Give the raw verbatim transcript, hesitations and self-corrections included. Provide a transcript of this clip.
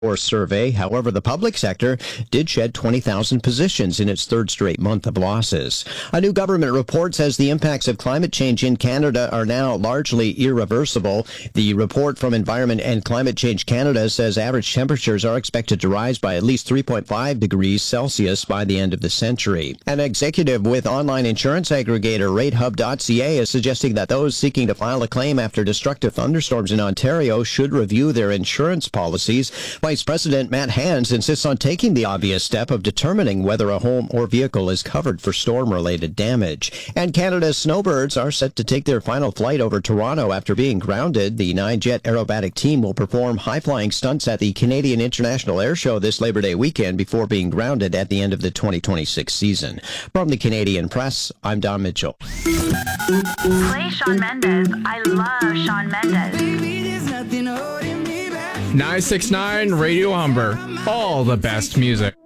survey. However, the public sector did shed twenty thousand positions in its third straight month of losses. A new government report says the impacts of climate change in Canada are now largely irreversible. The report from Environment and Climate Change Canada says average temperatures are expected to rise by at least three point five degrees Celsius by the end of the century. An executive with online insurance aggregator rate hub dot c a is suggesting that those seeking to file a claim after destructive thunderstorms in Ontario should review their insurance policies. Vice President Matt Hands insists on taking the obvious step of determining whether a home or vehicle is covered for storm-related damage. And Canada's snowbirds are set to take their final flight over Toronto after being grounded. The nine-jet aerobatic team will perform high-flying stunts at the Canadian International Air Show this Labor Day weekend before being grounded at the end of the twenty twenty-six season. From the Canadian Press, I'm Don Mitchell. Play Shawn Mendes. I love Shawn Mendes. nine six nine Radio Humber. All the best music.